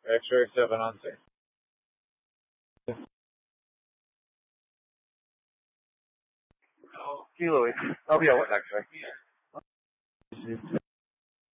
X-ray 7 on 6. Kilo. Oh, yeah, what X-ray?